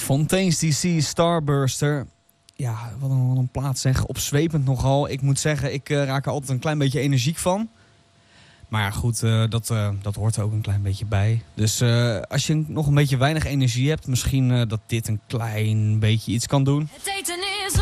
Fontaine's DC, Starburster. Ja, wat een plaat zeg. Opzwepend nogal. Ik moet zeggen, ik raak er altijd een klein beetje energiek van. Maar ja, goed, dat hoort er ook een klein beetje bij. Dus als je nog een beetje weinig energie hebt, misschien dat dit een klein beetje iets kan doen. Het eten